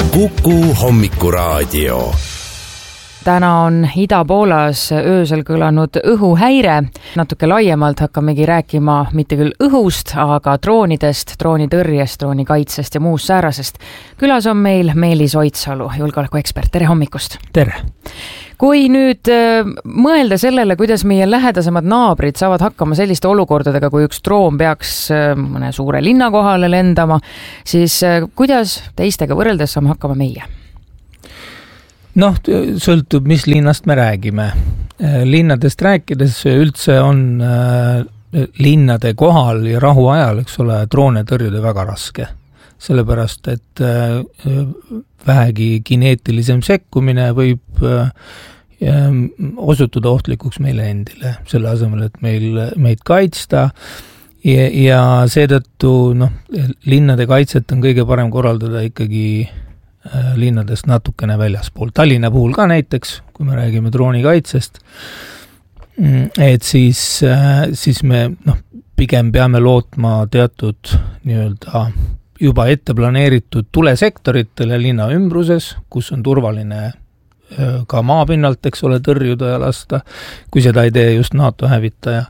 Kuku hommikuraadio. Täna on Ida-Poolas öösel kõlanud õhuhäire. Natuke laiemalt hakkamegi rääkima mitte küll õhust, aga droonidest, droonitõrjest, droonikaitsest ja muust säärasest. Külas on meil Meelis Oidsalu, julgeolekuekspert. Tere hommikust! Tere! Kui nüüd mõelda sellele, kuidas meie lähedasemad naabrid saavad hakkama selliste olukordadega, kui üks droon peaks mõne suure linna kohale lendama, siis kuidas teistega võrreldes saame hakkama meie? Sõltub, mis linnast me räägime. Linnadest rääkides üldse on linnade kohal ja rahu ajal, eks ole, droone tõrjuda väga raske. Sellepärast, et vähegi kineetilisem sekkumine võib osutuda ohtlikuks meile endile, selle asemel, et meid kaitsta ja seetõttu linnade kaitset on kõige parem korraldada ikkagi linnadest natukene väljaspool. Tallinna puhul ka näiteks, kui me räägime droonikaitsest, et siis me pigem peame lootma teatud nii-öelda juba ette planeeritud tulesektoritele linna ümbruses, kus on turvaline ka maapinnalt, eks ole, tõrjuda ja lasta, kui seda ei tee just NATO hävitaja.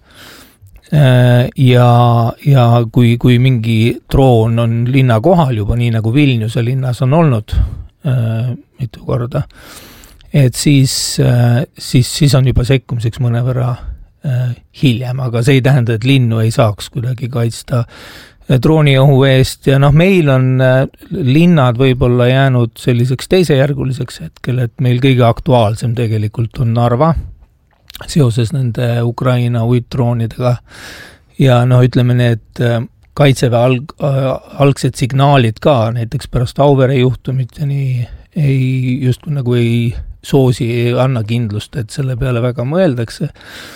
Ja kui mingi droon on linna kohal juba, nii nagu Vilniuse linnas on olnud mitu korda, et siis on juba sekkumiseks mõnevõrra hiljem, aga see ei tähenda, et linnu ei saaks kuidagi kaitsta drooniohu eest ja meil on linnad võib-olla jäänud selliseks teisejärguliseks hetkel, et meil kõige aktuaalsem tegelikult on Narva seoses nende Ukraina uitdroonidega ja ütleme need kaitseväe algsed signaalid ka, näiteks pärast Auvere juhtumiteni justkui nagu ei soosi, ei anna kindlust, et selle peale väga mõeldakse.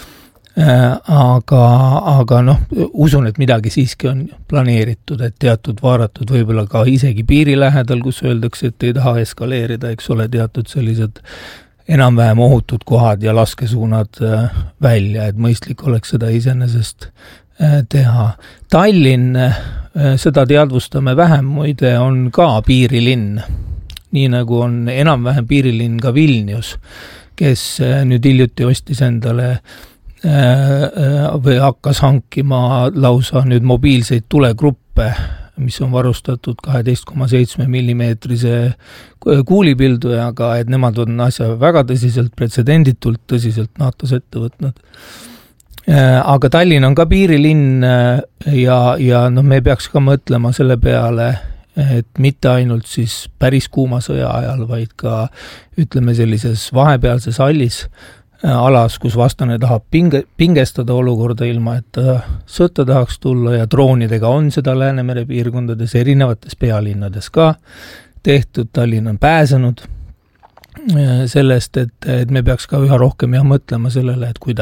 Aga usun, et midagi siiski on planeeritud, et teatud vaaratud võib-olla ka isegi piiri lähedal, kus öeldakse, et ei taha eskaleerida, eks ole, teatud sellised enam-vähem ohutud kohad ja laskesuunad välja, et mõistlik oleks seda iseenesest teha. Tallinn, seda teadvustame vähem, muide on ka piirilinn, nii nagu on enam-vähem piirilinn ka Vilnius, kes nüüd hiljuti ostis endale või hakkas hankima lausa nüüd mobiilseid tulegruppe, mis on varustatud 12,7 millimeetrise kuulipildujaga, et nemad on asja väga tõsiselt, pretsedenditult tõsiselt NATOs ette võtnud. Aga Tallinn on ka piirilinn ja me peaks ka mõtlema selle peale, et mitte ainult siis päris kuuma sõja ajal, vaid ka ütleme sellises vahepealses hallis alas, kus vastane tahab pingestada olukorda ilma, et sõtta tahaks tulla ja droonidega on seda Läänemere piirkondades, erinevates pealinnades ka tehtud, Tallinn on pääsenud sellest, et me peaks ka üha rohkem mõtlema sellele, et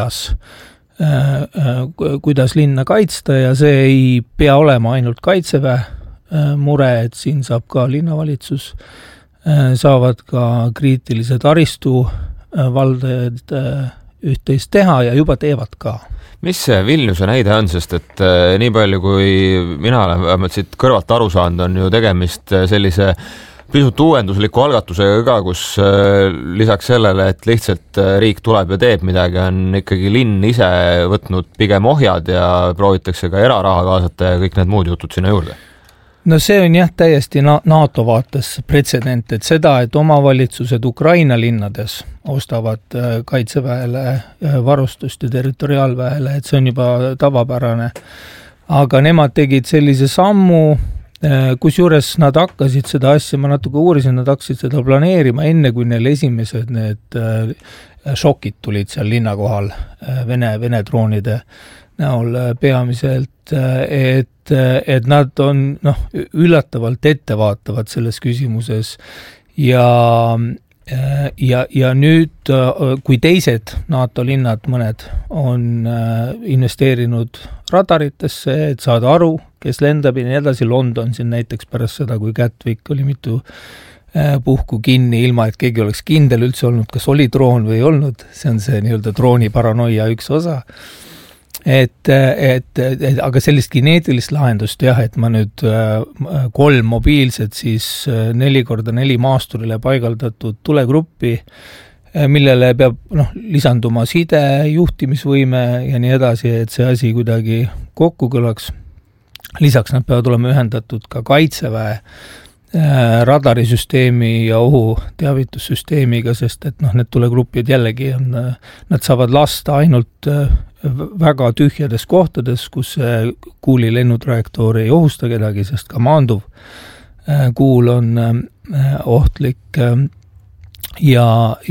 kuidas linna kaitsta ja see ei pea olema ainult kaitseväe mure, et siin saab ka linnavalitsus, saavad ka kriitilise taristu valdajad üht-teist teha ja juba teevad ka. Mis see Vilniuse näide on, sest et nii palju, kui mina olen vähemalt siit kõrvalt aru saanud, on ju tegemist sellise pisut uuendusliku algatusega ka, kus lisaks sellele, et lihtsalt riik tuleb ja teeb midagi, on ikkagi linn ise võtnud pigem ohjad ja proovitakse ka eraraha kaasata ja kõik need muud jutud sinna juurde. See on täiesti NATO vaates pretsedent, et seda, et omavalitsused Ukraina linnades ostavad kaitseväele varustust ja territoriaalväele, et see on juba tavapärane. Aga nemad tegid sellise sammu, kusjuures nad hakkasid seda asja, ma natuke uurisin, nad hakkasid seda planeerima enne, kui neil esimesed need šokid tulid seal linna kohal Vene droonide näol peamiselt, et nad on üllatavalt ettevaatavad selles küsimuses ja nüüd, kui teised NATO linnad mõned on investeerinud radaritesse, et saada aru, kes lendab ja nii edasi, London siin näiteks pärast seda, kui Gatwick oli mitu puhku kinni, ilma et keegi oleks kindel üldse olnud, kas oli droon või ei olnud, see on see nii-öelda drooni paranoia üks osa. aga sellist geneetilist lahendust jah, et ma nüüd 3 mobiilset siis 4x4 maasturile paigaldatud tulegruppi, millele peab lisanduma side, juhtimisvõime ja nii edasi, et see asi kuidagi kokku kõlaks. Lisaks nad peavad olema ühendatud ka Kaitseväe radarisüsteemi ja ohuteavitussüsteemiga, sest et need tulegrupid jällegi nad saavad lasta ainult väga tühjades kohtades, kus kuuli lennutrajektoor ei ohusta kedagi, sest ka maanduv kuul on ohtlik ja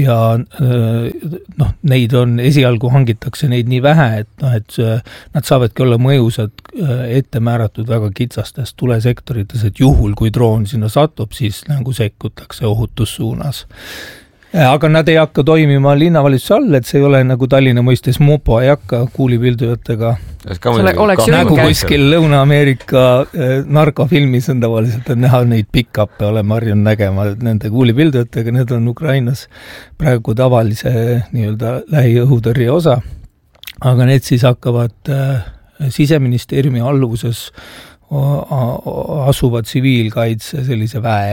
neid on esialgu hangitakse neid nii vähe, et nad saavadki olla mõjusad ette määratud väga kitsastes tulesektorites, et juhul kui droon sinna satub, siis nagu sekkutakse ohutussuunas. Aga nad ei hakka toimima linnavalitsuse all, et see ei ole nagu Tallinna mõistes mopo, ei hakka kuulipildujatega. Nagu kuskil Lõuna-Ameerika narkofilmis on tavaliselt näha neid pick-up'e, oleme harjunud nägema nende kuulipildujatega, need on Ukrainas praegu tavalise nii-öelda lähiõhutõrje osa, aga need siis hakkavad Siseministeeriumi alluvuses asuvad tsiviilkaitse sellise väe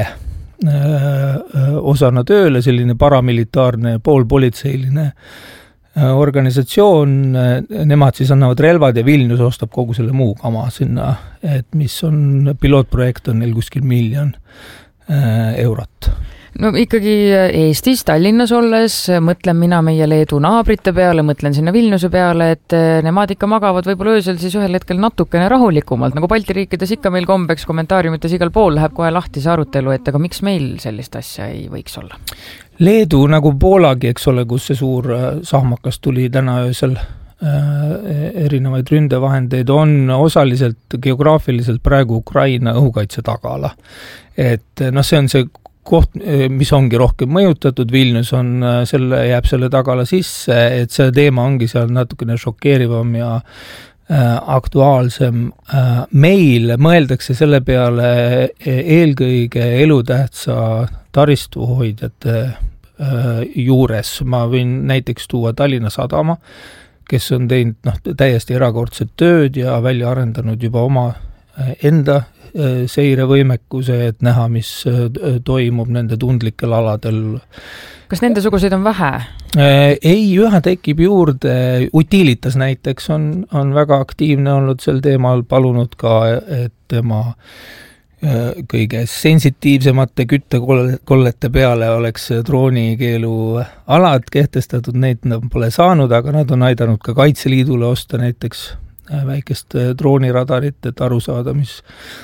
osana tööle, selline paramilitaarne poolpolitseiline organisatsioon, nemad siis annavad relvad ja Vilnius ostab kogu selle muu kama sinna, et mis on pilootprojekt on neil kuskil 1 miljon eurot. No ikkagi Eestis, Tallinnas olles, mõtlen mina meie Leedu naabrite peale, mõtlen sinna Vilniuse peale, et nemad ikka magavad võib-olla öösel siis ühel hetkel natukene rahulikumalt, nagu Balti riikides ikka meil kombeks kommentaariumites igal pool läheb kohe lahti see arutelu, et aga miks meil sellist asja ei võiks olla? Leedu nagu Poolagi, eks ole, kus see suur sahmakas tuli täna öösel erinevaid ründevahendeid, on osaliselt geograafiliselt praegu Ukraina õhukaitse tagala. Et see on see koht, mis ongi rohkem mõjutatud, Vilnius jääb selle tagala sisse, et see teema ongi seal natukene šokeerivam ja aktuaalsem. Meil mõeldakse selle peale eelkõige elutähtsa taristuhoidjate juures. Ma võin näiteks tuua Tallinna Sadama, kes on teinud täiesti erakordset tööd ja välja arendanud juba oma enda seirevõimekuse, et näha, mis toimub nende tundlikel aladel. Kas nende suguseid on vähe? Ei, ühe tekib juurde. Utilitas näiteks on väga aktiivne olnud sel teemal, palunud ka, et tema kõige sensitiivsemate küttekollete peale oleks droonikeelu alad kehtestatud, neid nad pole saanud, aga nad on aidanud ka Kaitseliidule osta näiteks väikest drooniradarit, et aru saada, mis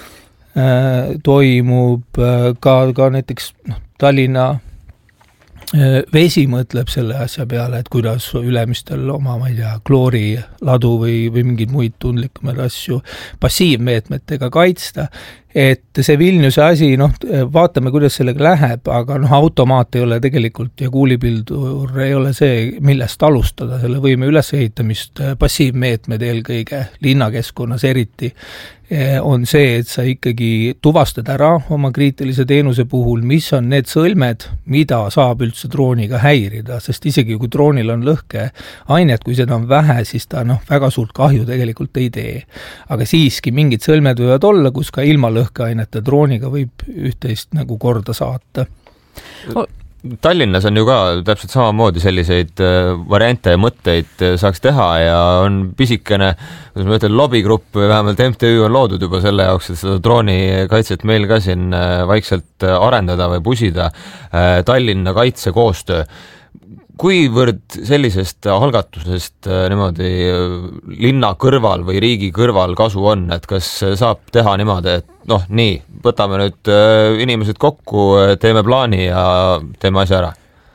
toimub. Ka näiteks Tallinna Vesi mõtleb selle asja peale, et kuidas ülemistel oma, ma ei tea, klooriladu või mingeid muid tundlikumaid asju passiivmeetmetega kaitsta. Et see Vilniuse asi, vaatame, kuidas sellega läheb, aga automaat ei ole tegelikult ja kuulipildur ei ole see, millest alustada selle võime ülesehitamist. Passiivmeetmed eelkõige linnakeskkonnas eriti on see, et sa ikkagi tuvastad ära oma kriitilise teenuse puhul, mis on need sõlmed, mida saab üldse drooniga häirida, sest isegi kui droonil on lõhkeainet, kui seda on vähe, siis ta väga suurt kahju tegelikult ei tee. Aga siiski mingid sõlmed võivad olla, kus ka ilma lõhkeainete drooniga võib üht-teist nagu korda saata. Tallinnas on ju ka täpselt samamoodi selliseid variante ja mõtteid saaks teha ja on pisikene, kuidas ma ütlen, lobigrupp või vähemalt MTÜ on loodud juba selle jaoks, et seda droonikaitset meil ka siin vaikselt arendada või pusida. Tallinna kaitsekoostöö. Kuivõrd sellisest algatusest niimoodi linna kõrval või riigi kõrval kasu on, et kas saab teha niimoodi, et nii, võtame nüüd inimesed kokku, teeme plaani ja teeme asja ära?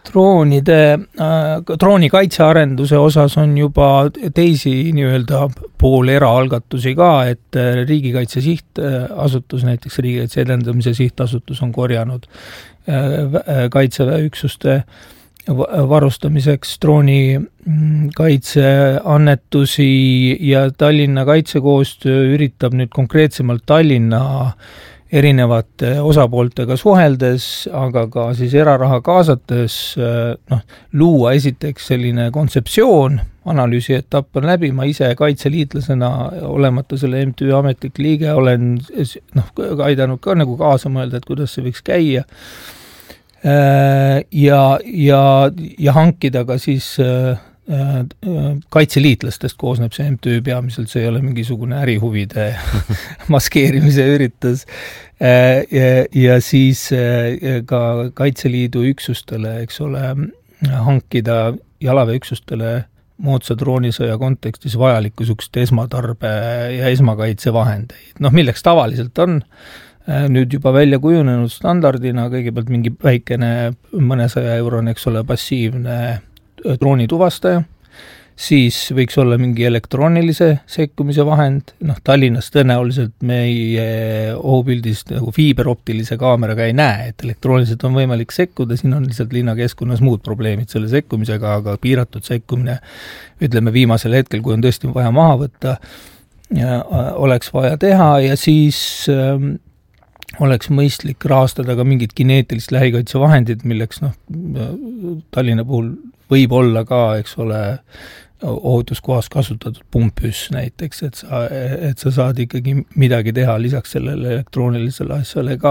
Drooni kaitsearenduse osas on juba teisi nii-öelda pool eraalgatusi ka, et riigikaitse sihtasutus, näiteks riigikaitse edendamise sihtasutus on korjanud kaitseväeüksuste varustamiseks drooni kaitseannetusi ja Tallinna kaitsekoostöö üritab nüüd konkreetsemalt Tallinna erinevate osapooltega suheldes, aga ka siis eraraha kaasates luua esiteks selline kontseptsioon analüüsi etapp on läbi, ma ise kaitseliitlasena, olemata selle MTÜ ametlik liige, olen aidanud ka nagu kaasa mõelda, et kuidas see võiks käia ja hankida ka siis kaitseliitlastest koosneb see MTÜ peamiselt, see ei ole mingisugune ärihuvide maskeerimise üritus ja siis ka Kaitseliidu üksustele, eks ole, hankida jalaväeüksustele moodsa droonisõja kontekstis vajalikku sukst esmatarbe ja esmakaitsevahendeid. Milleks tavaliselt on nüüd juba välja kujunenud standardina, kõigepealt mingi väikene mõnesaja eurone, eks ole, passiivne droonituvastaja, siis võiks olla mingi elektroonilise sekkumise vahend, Tallinnas tõenäoliselt meie ohupildist nagu fiiberoptilise kaameraga ei näe, et elektrooniliselt on võimalik sekkuda, siin on lihtsalt linnakeskkonnas muud probleemid selle sekkumisega, aga piiratud sekkumine, ütleme viimasel hetkel, kui on tõesti vaja maha võtta, oleks vaja teha ja siis oleks mõistlik rahastada ka mingid kineetilist lähikaitsevahendid, milleks Tallinna puhul võib olla ka, eks ole, ohutuskohas kasutatud pumpüss näiteks, et sa saad ikkagi midagi teha lisaks sellele elektroonilisele asjale ka.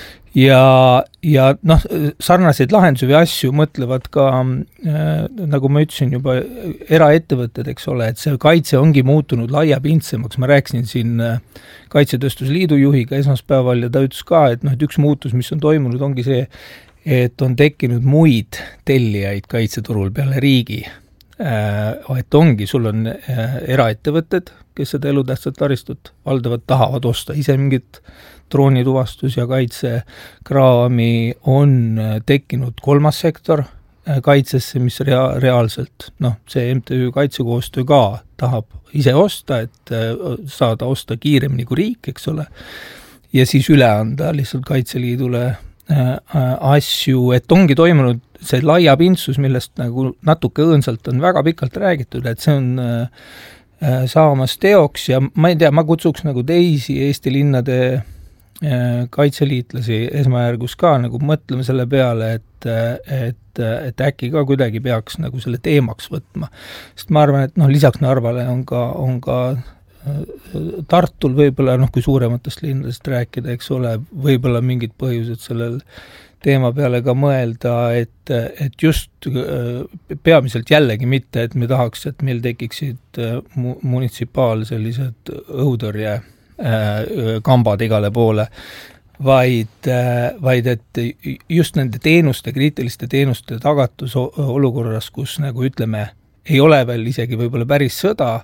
Ja sarnaseid lahendusi või asju mõtlevad ka, nagu ma ütlesin juba, eraettevõtted, eks ole, et see kaitse ongi muutunud laiapindsemaks. Ma rääkisin siin Kaitsetööstusliidu juhiga esmaspäeval ja ta ütles ka, et üks muutus, mis on toimunud, ongi see, et on tekkinud muid tellijaid kaitseturul peale riigi. Et ongi, sul on eraettevõtted, kes seda elutähtsat taristut valdavalt tahavad osta, ise mingit droonituvastus ja kaitsekraami, on tekkinud kolmas sektor kaitsesse, mis reaalselt, see MTÜ Kaitsekoostöö ka tahab ise osta, et saada osta kiiremini kui riik, eks ole, ja siis üle anda lihtsalt Kaitseliidule asju, et ongi toimunud see laiapindsus, millest nagu natuke õõnsalt on väga pikalt räägitud, et see on saamas teoks ja ma ei tea, ma kutsuks nagu teisi Eesti linnade kaitseliitlasi esmajärgus ka nagu mõtlema selle peale, et äkki ka kuidagi peaks nagu selle teemaks võtma. Sest ma arvan, et lisaks Narvale on ka Tartul võib-olla, kui suurematest linnadest rääkida, eks ole, võib-olla mingid põhjused sellel teema peale ka mõelda, et just peamiselt jällegi mitte, et me tahaks, et meil tekiksid munitsipaal sellised õhutõrje kambad igale poole, vaid et just nende teenuste, kriitiliste teenuste tagatus olukorras, kus nagu ütleme, ei ole veel isegi võib-olla päris sõda,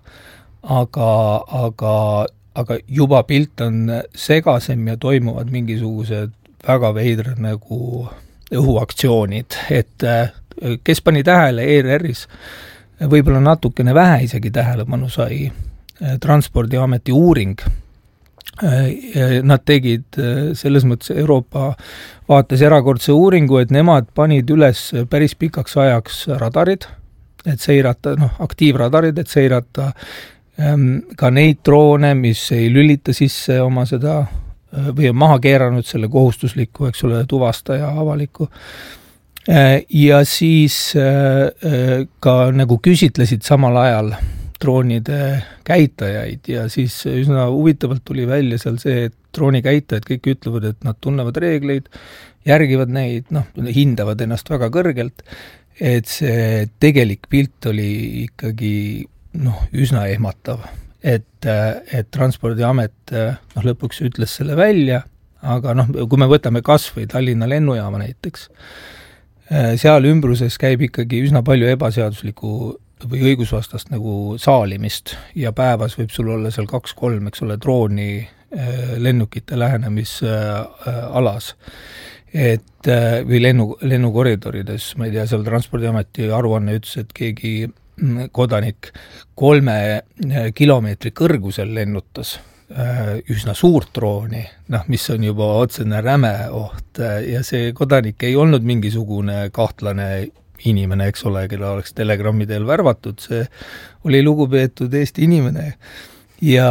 aga juba pilt on segasem ja toimuvad mingisugused väga veidrad nagu õhuaktsioonid, et kes pani tähele ERR-is, võib-olla natukene vähe isegi tähelepanu sai Transpordiameti uuring. Nad tegid selles mõttes Euroopa vaates erakordse uuringu, et nemad panid üles päris pikaks ajaks radarid, et seirata, aktiivradarid, et seirata ka neid droone, mis ei lülita sisse oma seda või on maha keeranud selle kohustusliku, eks ole, tuvastaja avaliku. Ja siis ka nagu küsitlesid samal ajal droonide käitajaid ja siis üsna huvitavalt tuli välja seal see, et drooni käitajad kõik ütlevad, et nad tunnevad reegleid, järgivad neid, hindavad ennast väga kõrgelt, et see tegelik pilt oli ikkagi üsna ehmatav, et Transpordiamet lõpuks ütles selle välja, aga kui me võtame kas või Tallinna lennujaama näiteks, seal ümbruses käib ikkagi üsna palju ebaseaduslikku või õigusvastast nagu saalimist ja päevas võib sul olla seal 2-3, eks ole, drooni lennukite lähenemisalas, või lennukoridorides, ma ei tea, seal Transpordiameti aruanne ütles, et keegi kodanik 3 kilomeetri kõrgusel lennutas üsna suurt drooni, mis on juba otsene räme oht ja see kodanik ei olnud mingisugune kahtlane inimene, eks ole, kelle oleks telegrammi teel värvatud, see oli lugupeetud Eesti inimene ja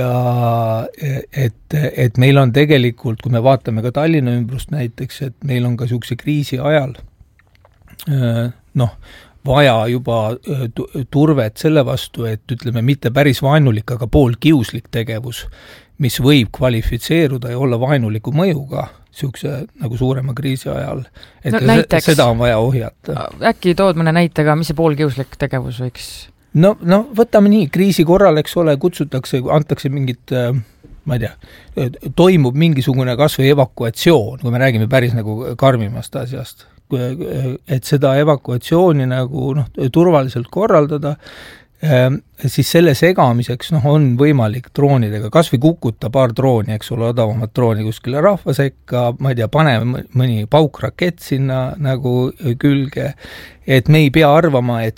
et meil on tegelikult, kui me vaatame ka Tallinna ümbrust näiteks, et meil on ka niisuguse kriisi ajal vaja juba turvet selle vastu, et ütleme, mitte päris vaenulik, aga poolkiuslik tegevus, mis võib kvalifitseeruda ja olla vaenuliku mõjuga siukse nagu suurema kriisi ajal. Et no, näiteks, seda on vaja ohjata. Äkki tood mõne näitega, mis see poolkiuslik tegevus võiks? No võtame nii, kriisi korral, eks ole, kutsutakse, antakse mingit, ma ei tea, toimub mingisugune kas või evakuatsioon, kui me räägime päris nagu karmimast asjast. Et seda evakuatsiooni nagu turvaliselt korraldada, siis selle segamiseks on võimalik droonidega, kas või kukuta paar drooni, eks ole, odavamat drooni kuskile rahva sekka, ma ei tea, pane mõni paukrakett sinna nagu külge, et me ei pea arvama, et